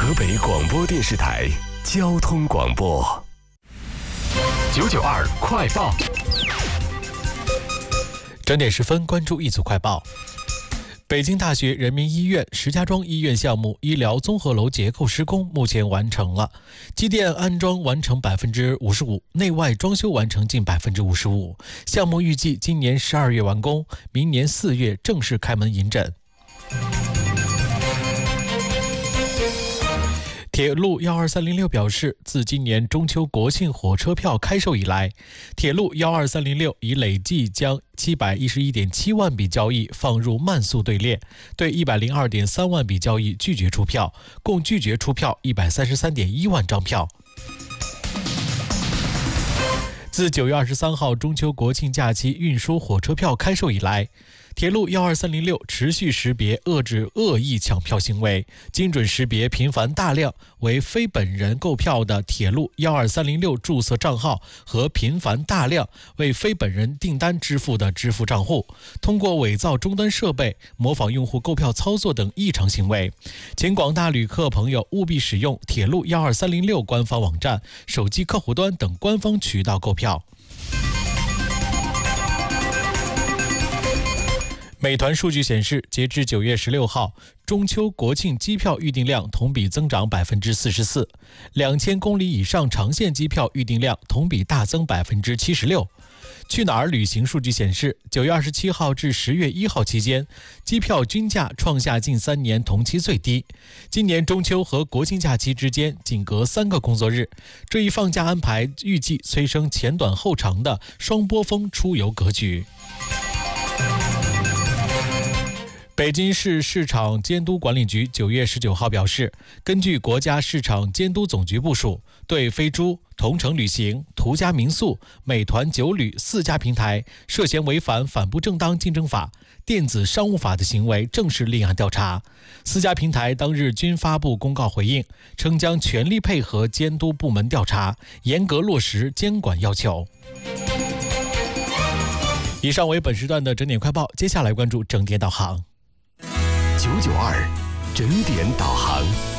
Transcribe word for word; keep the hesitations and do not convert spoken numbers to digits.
河北广播电视台交通广播九九二快报。 整点十分，关注一组快报。北京大学人民医院石家庄医院项目医疗综合楼结构施工目前完成了，机电安装完成百分之五十五，内外装修完成近百分之五十五。项目预计今年十二月完工，明年四月正式开门迎诊。铁路一二三零六表示，自今年中秋国庆火车票开售以来，铁路一二三零六已累计将七百一十一点七万笔交易放入慢速队列，对一百零二点三万笔交易拒绝出票，共拒绝出票一百三十三点一万张票。自九月二十三号中秋国庆假期运输火车票开售以来，铁路一二三零六持续识别遏制恶意抢票行为，精准识别频繁大量为非本人购票的铁路一二三零六注册账号和频繁大量为非本人订单支付的支付账户，通过伪造终端设备、模仿用户购票操作等异常行为，请广大旅客朋友务必使用铁路一二三零六官方网站、手机客户端等官方渠道购票。美团数据显示，截至九月十六号，中秋国庆机票预订量同比增长百分之四十四，两千公里以上长线机票预订量同比大增百分之七十六。去哪儿旅行数据显示，九月二十七号至十月一号期间，机票均价创下近三年同期最低。今年中秋和国庆假期之间仅隔三个工作日，这一放假安排预计催生前短后长的双波峰出游格局。北京市市场监督管理局九月十九号表示，根据国家市场监督总局部署，对飞猪、同程旅行、途家民宿、美团酒旅四家平台涉嫌违反反不正当竞争法、电子商务法的行为正式立案调查。四家平台当日均发布公告回应，称将全力配合监督部门调查，严格落实监管要求。以上为本时段的整点快报，接下来关注整点导航。 九九二整点导航。